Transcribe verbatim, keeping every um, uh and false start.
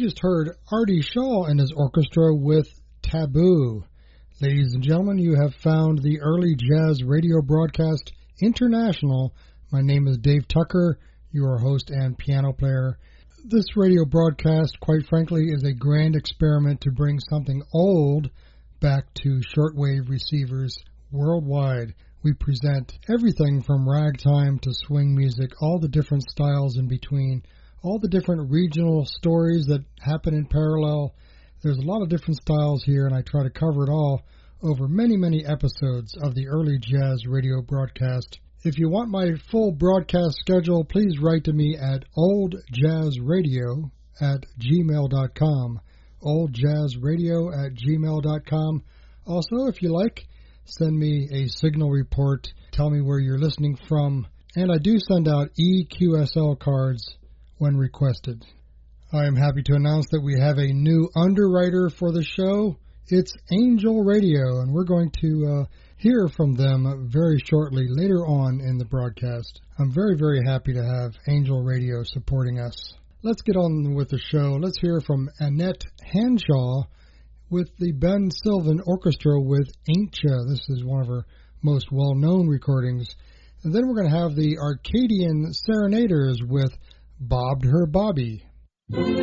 just heard Artie Shaw and his orchestra with Taboo. Ladies and gentlemen, you have found the Early Jazz Radio Broadcast International. My name is Dave Tucker, your host and piano player. This radio broadcast, quite frankly, is a grand experiment to bring something old back to shortwave receivers worldwide. We present everything from ragtime to swing music, all the different styles in between, all the different regional stories that happen in parallel. There's a lot of different styles here, and I try to cover it all over many, many episodes of the Early Jazz Radio Broadcast. If you want my full broadcast schedule, please write to me at oldjazzradio at gmail dot com, oldjazzradio at gmail dot com. Also, if you like, send me a signal report, tell me where you're listening from, and I do send out E Q S L cards when requested. I am happy to announce that we have a new underwriter for the show. It's Angel Radio, and we're going to uh, hear from them very shortly later on in the broadcast. I'm very, very happy to have Angel Radio supporting us. Let's get on with the show. Let's hear from Annette Hanshaw with the Ben Sylvan Orchestra with Ain't Ya. This is one of her most well-known recordings. And then we're going to have the Arcadian Serenaders with Bobbed Her Bobby.